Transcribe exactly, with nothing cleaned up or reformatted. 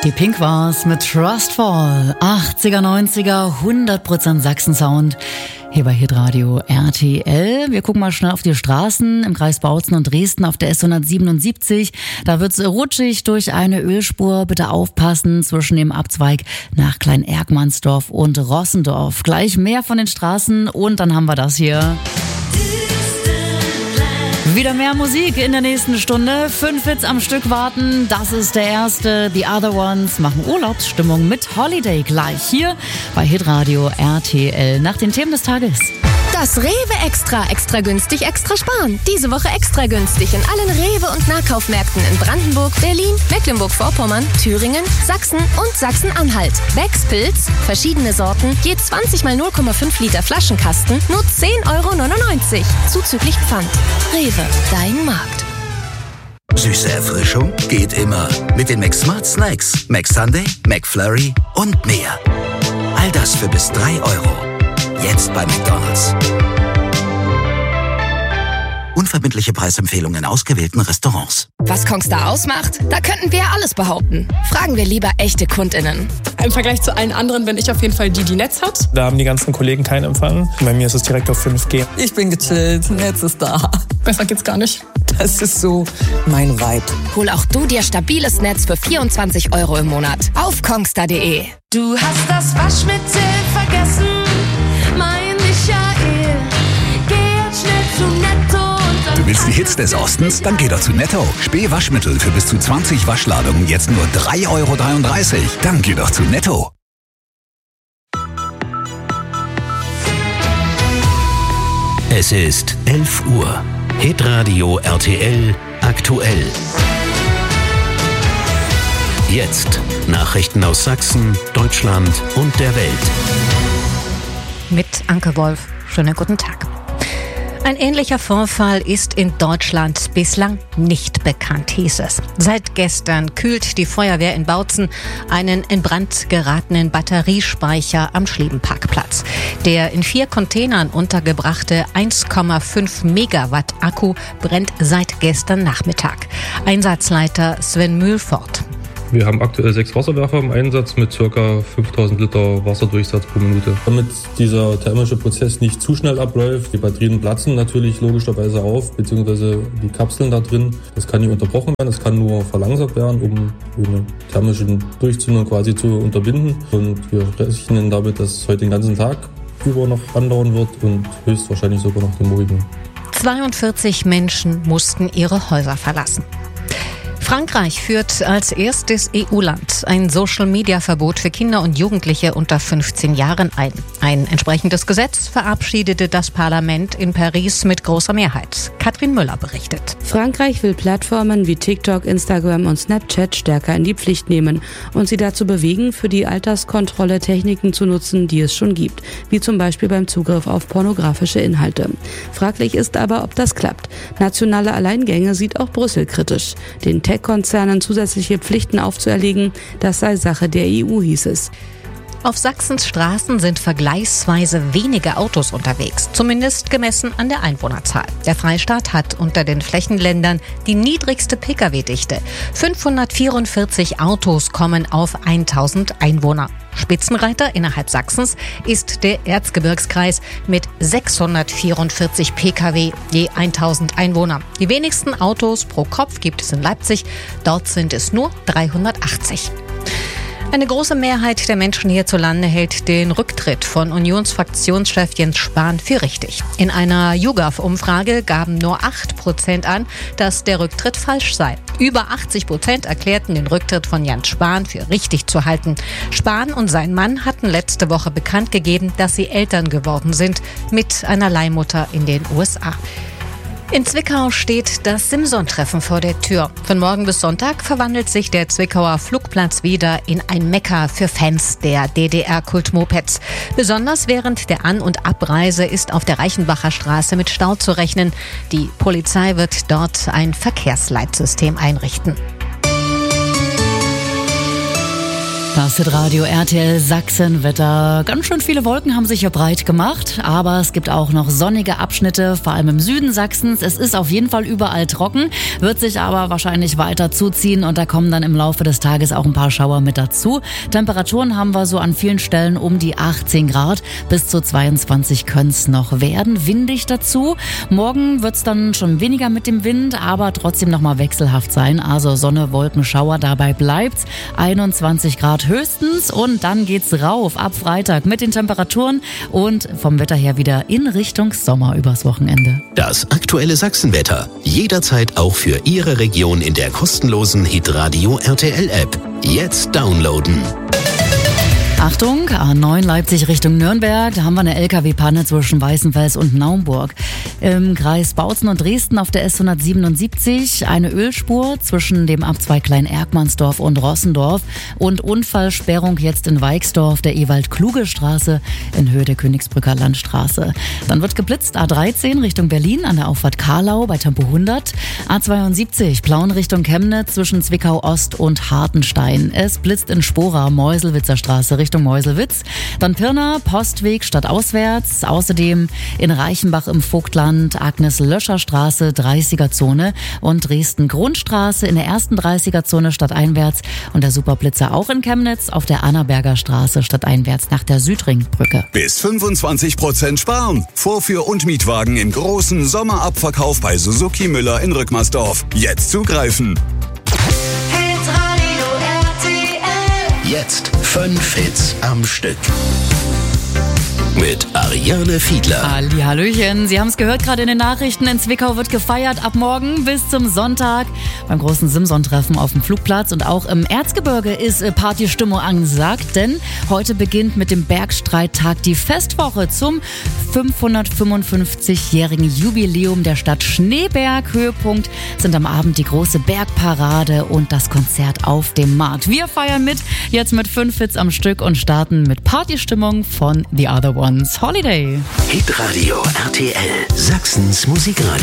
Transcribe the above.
Die Pink war's mit Trustfall. achtziger, neunziger, hundert Prozent Sachsen-Sound. Hier bei Hitradio R T L. Wir gucken mal schnell auf die Straßen im Kreis Bautzen und Dresden auf der S hundertsiebenundsiebzig. Da wird's rutschig durch eine Ölspur. Bitte aufpassen zwischen dem Abzweig nach Klein-Erkmannsdorf und Rossendorf. Gleich mehr von den Straßen und dann haben wir das hier. Wieder mehr Musik in der nächsten Stunde. Fünf Hits am Stück warten. Das ist der erste. The Other Ones machen Urlaubsstimmung mit Holiday gleich hier bei Hitradio R T L nach den Themen des Tages. Das Rewe Extra. Extra günstig, extra sparen. Diese Woche extra günstig in allen Rewe- und Nahkaufmärkten in Brandenburg, Berlin, Mecklenburg-Vorpommern, Thüringen, Sachsen und Sachsen-Anhalt. Becks Pilz, verschiedene Sorten, je zwanzig mal null Komma fünf Liter Flaschenkasten, nur zehn Euro neunundneunzig. Zuzüglich Pfand. Rewe, dein Markt. Süße Erfrischung geht immer. Mit den McSmart Snacks. McSunday, McFlurry und mehr. All das für bis drei Euro. Jetzt bei McDonald's. Unverbindliche Preisempfehlungen in ausgewählten Restaurants. Was Kongstar ausmacht? Da könnten wir ja alles behaupten. Fragen wir lieber echte KundInnen. Im Vergleich zu allen anderen bin ich auf jeden Fall die, die Netz hat. Da haben die ganzen Kollegen keinen Empfang. Bei mir ist es direkt auf fünf G. Ich bin gechillt, Netz ist da. Besser geht's gar nicht. Das ist so mein Vibe. Hol auch du dir stabiles Netz für vierundzwanzig Euro im Monat auf kongstar punkt de. Du hast das Waschmittel vergessen, mein Michael. Geh jetzt schnell zu Netto. Du willst die Hits des Ostens? Dann geh doch zu Netto. Spee-Waschmittel für bis zu zwanzig Waschladungen jetzt nur drei Euro dreiunddreißig. Dann geh doch zu Netto. Es ist elf Uhr. Hitradio R T L aktuell. Jetzt Nachrichten aus Sachsen, Deutschland und der Welt. Mit Anke Wolf. Schönen guten Tag. Ein ähnlicher Vorfall ist in Deutschland bislang nicht bekannt, hieß es. Seit gestern kühlt die Feuerwehr in Bautzen einen in Brand geratenen Batteriespeicher am Schliebenparkplatz. Der in vier Containern untergebrachte eins Komma fünf Megawatt Akku brennt seit gestern Nachmittag. Einsatzleiter Sven Mühlfort. Wir haben aktuell sechs Wasserwerfer im Einsatz mit ca. fünftausend Liter Wasserdurchsatz pro Minute. Damit dieser thermische Prozess nicht zu schnell abläuft, die Batterien platzen natürlich logischerweise auf, beziehungsweise die Kapseln da drin. Das kann nicht unterbrochen werden, das kann nur verlangsamt werden, um eine thermische Durchzündung quasi zu unterbinden. Und wir rechnen damit, dass es heute den ganzen Tag über noch andauern wird und höchstwahrscheinlich sogar noch den morgigen. zweiundvierzig Menschen mussten ihre Häuser verlassen. Frankreich führt als erstes E U-Land ein Social-Media-Verbot für Kinder und Jugendliche unter fünfzehn Jahren ein. Ein entsprechendes Gesetz verabschiedete das Parlament in Paris mit großer Mehrheit. Katrin Müller berichtet. Frankreich will Plattformen wie TikTok, Instagram und Snapchat stärker in die Pflicht nehmen und sie dazu bewegen, für die Alterskontrolle Techniken zu nutzen, die es schon gibt, wie zum Beispiel beim Zugriff auf pornografische Inhalte. Fraglich ist aber, ob das klappt. Nationale Alleingänge sieht auch Brüssel kritisch. Den Tech-Konzernen zusätzliche Pflichten aufzuerlegen, das sei Sache der E U, hieß es. Auf Sachsens Straßen sind vergleichsweise wenige Autos unterwegs, zumindest gemessen an der Einwohnerzahl. Der Freistaat hat unter den Flächenländern die niedrigste Pkw-Dichte. fünfhundertvierundvierzig Autos kommen auf tausend Einwohner. Spitzenreiter innerhalb Sachsens ist der Erzgebirgskreis mit sechshundertvierundvierzig Pkw je tausend Einwohner. Die wenigsten Autos pro Kopf gibt es in Leipzig, dort sind es nur dreihundertachtzig. Eine große Mehrheit der Menschen hierzulande hält den Rücktritt von Unionsfraktionschef Jens Spahn für richtig. In einer YouGov-Umfrage gaben nur acht Prozent an, dass der Rücktritt falsch sei. Über achtzig Prozent erklärten den Rücktritt von Jens Spahn für richtig zu halten. Spahn und sein Mann hatten letzte Woche bekannt gegeben, dass sie Eltern geworden sind mit einer Leihmutter in den U S A. In Zwickau steht das Simson-Treffen vor der Tür. Von morgen bis Sonntag verwandelt sich der Zwickauer Flugplatz wieder in ein Mekka für Fans der D D R-Kultmopeds. Besonders während der An- und Abreise ist auf der Reichenbacher Straße mit Stau zu rechnen. Die Polizei wird dort ein Verkehrsleitsystem einrichten. Das Das Hitradio R T L Sachsenwetter. Ganz schön viele Wolken haben sich hier breit gemacht, aber es gibt auch noch sonnige Abschnitte, vor allem im Süden Sachsens. Es ist auf jeden Fall überall trocken, wird sich aber wahrscheinlich weiter zuziehen und da kommen dann im Laufe des Tages auch ein paar Schauer mit dazu. Temperaturen haben wir so an vielen Stellen um die achtzehn Grad, bis zu zweiundzwanzig können es noch werden. Windig dazu. Morgen wird es dann schon weniger mit dem Wind, aber trotzdem nochmal wechselhaft sein. Also Sonne, Wolken, Schauer, dabei bleibt's. einundzwanzig Grad höchstens und dann geht's rauf ab Freitag mit den Temperaturen und vom Wetter her wieder in Richtung Sommer übers Wochenende. Das aktuelle Sachsenwetter. Jederzeit auch für Ihre Region in der kostenlosen Hitradio R T L App. Jetzt downloaden. Achtung, A neun Leipzig Richtung Nürnberg, da haben wir eine L K W-Panne zwischen Weißenfels und Naumburg. Im Kreis Bautzen und Dresden auf der S hundertsiebenundsiebzig eine Ölspur zwischen dem Abzweig Klein-Erkmannsdorf und Rossendorf und Unfallsperrung jetzt in Weixdorf, der Ewald-Kluge-Straße in Höhe der Königsbrücker Landstraße. Dann wird geblitzt A dreizehn Richtung Berlin an der Auffahrt Karlau bei Tempo hundert, A zweiundsiebzig Plauen Richtung Chemnitz zwischen Zwickau Ost und Hartenstein. Es blitzt in Spora, Meuselwitzer Straße Richtung Meuselwitz, dann Pirna, Postweg stadtauswärts, außerdem in Reichenbach im Vogtland, Agnes-Löscher-Straße, dreißiger-Zone und Dresden-Grundstraße in der ersten dreißiger-Zone stadteinwärts und der Superblitzer auch in Chemnitz auf der Annaberger Straße stadteinwärts nach der Südringbrücke. Bis fünfundzwanzig Prozent sparen. Vorführ- und Mietwagen im großen Sommerabverkauf bei Suzuki Müller in Rückmersdorf. Jetzt zugreifen. Jetzt fünf Hits am Stück. Mit Ariane Fiedler. Hallihallöchen. Sie haben es gehört gerade in den Nachrichten. In Zwickau wird gefeiert ab morgen bis zum Sonntag beim großen Simson-Treffen auf dem Flugplatz. Und auch im Erzgebirge ist Partystimmung angesagt, denn heute beginnt mit dem Bergstreittag die Festwoche zum fünfhundertfünfundfünfzigjährigen Jubiläum der Stadt Schneeberg. Höhepunkt sind am Abend die große Bergparade und das Konzert auf dem Markt. Wir feiern mit, jetzt mit fünf Hits am Stück und starten mit Partystimmung von The Other Ones. Holiday. Hitradio R T L, Sachsens Musikradio.